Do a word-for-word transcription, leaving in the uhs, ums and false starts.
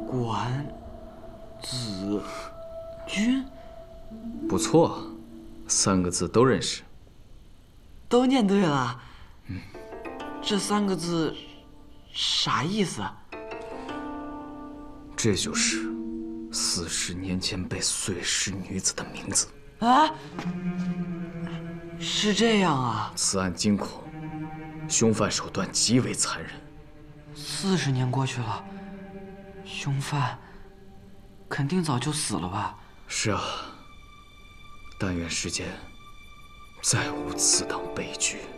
关子君， 不错，三个字都认识， 都念对了。 嗯， 这三个字啥意思？ 这就是四十年前被碎尸女子的名字。 啊，是这样啊。 此案惊恐，凶犯手段极为残忍。 四十年过去了，凶犯肯定早就死了吧？ 是啊，但愿世间再无此等悲剧。